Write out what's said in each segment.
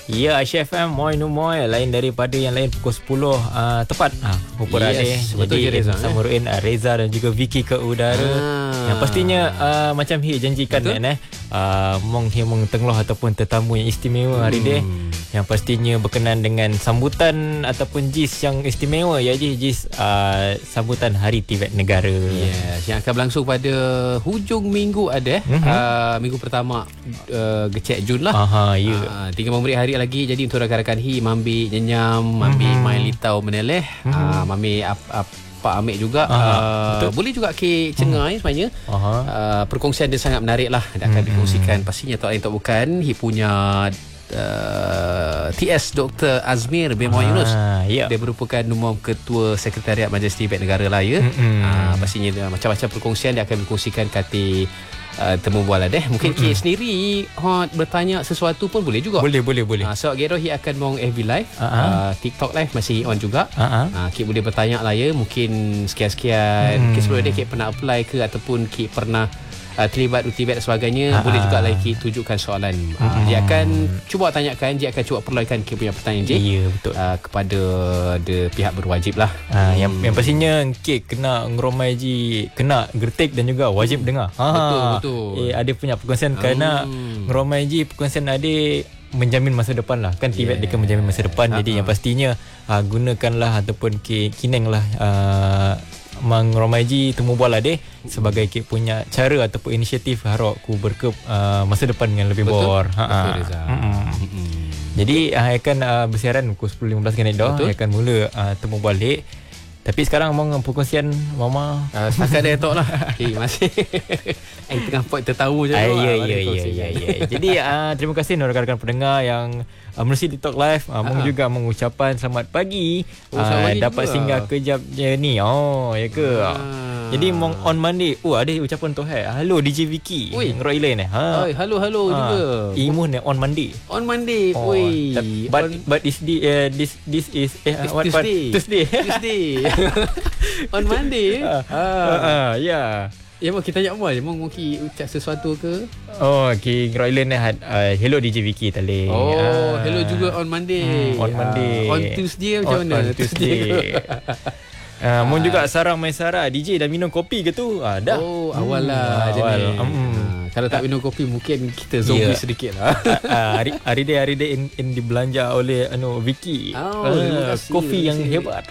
Ya, Aisyah FM Moi no Moi, lain daripada yang lain pukul 10 tepat Upur Yes, betul je Jadi Reza, sama Ruin Reza dan juga Vicky ke udara. Yang pastinya macam Hi janjikan mong tengloh ataupun tetamu yang istimewa hari dia, yang pastinya berkenan dengan sambutan ataupun JIS yang istimewa ya JIS sambutan Hari Tibet Negara. Yes, yang akan berlangsung pada hujung minggu ada minggu pertama Gecek Jun lah. Tinggal memberi hari lagi. Jadi untuk rakan-rakan Hi mambi nyenyam, mambi main litau meneleh, mambi Pak Amik juga boleh juga ke Cengai sebenarnya. Perkongsian dia sangat menarik lah. Dia akan dikongsikan pastinya tak lain tak bukan Hi punya TS Dr. Azmir bin Muhammad Yunus. Dia merupakan nomor ketua Sekretariat Majlis Tibet Negara lah ya. Pastinya dia, macam-macam perkongsian dia akan berkongsikan kata temu bual lah deh. Mungkin Ki sendiri bertanya sesuatu pun boleh juga. Boleh. So Gero Hi akan mong FB live, TikTok live masih on juga. Ki boleh bertanya lah ya. Mungkin sekian-sekian Ki sebelum dia Ki pernah apply ke ataupun Ki pernah terlibat Tibet dan sebagainya, boleh juga lagi tunjukkan soalan. Dia akan cuba tanyakan, dia akan cuba perlukan Ki punya pertanyaan betul. Kepada pihak berwajib lah. Yang pastinya Ki kena ngeromai kena gertik dan juga wajib dengar. Betul. Ada punya perkongsian kerana ngeromai perkongsian ada menjamin masa depan lah. Kan Tibet dia kan menjamin masa depan. Jadi yang pastinya gunakanlah ataupun kinenglah mengromaji temu bola deh sebagai Kik punya cara ataupun inisiatif harap ku berkep masa depan yang lebih bor. Betul Reza. Jadi akan bersiaran pukul 10.15 kan dah akan mula temu balik. Tapi sekarang mong perkongsian mama setakat dia tok lah. Masih tengah point tertamu je. Ya. Jadi terima kasih rakan-rakan pendengar yang menerusi TikTok live. Mong juga mengucapkan selamat pagi. Dapat juga singgah kejap je ni. Ya ke? Jadi mong on Monday. Ada ucapan tu halo DJ Vicky. Ngerok Elaine halo juga. Imun on Monday. On Monday. But this is what Tuesday. On Monday. Ya. Ya, mau kita tanya apa je? Mau ucap sesuatu ke? Ki Royland hello DJ Vicky tadi. Hello juga on Monday. On Monday. On Tuesday macam mana? On Tuesday. Mun juga Sarah Maisara DJ dah minum kopi ke tu? Dah. Awal lah je ni. Kalau tak minum kopi mungkin kita zombie sedikit lah. Hari dia in dibelanja oleh Vicky. Kopi yang hebat.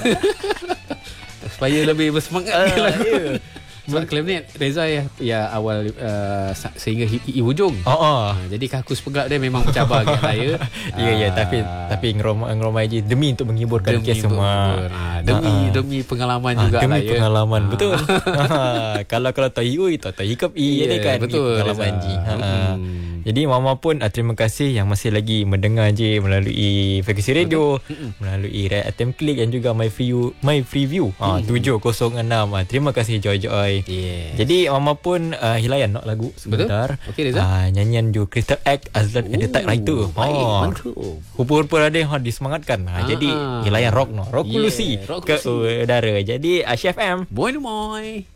Supaya lebih bersemangat lagu. Sebab klaim ni Reza ya awal sehingga hujung. Jadi kakus pegak dia memang mencabar agak saya. Ya tapi ngeromai je demi untuk menghiburkan kes semua. Demi pengalaman juga lah ya. Demi pengalaman betul. Kalau tahu hikap kan betul pengalaman ji. Jadi mama pun terima kasih yang masih lagi mendengar je melalui Frekuensi Radio, melalui Red FM Click dan juga My Free View 706. Terima kasih Joy. Jadi mama pun hilayan nak lagu sebentar. Okey Reza. Nyanyian ju Crystal Act Azlan and the Tide Writer. Rupa-rupa ada disemangatkan. Jadi hilayan rock Lucy ke udara. Jadi Aisyah FM Moi.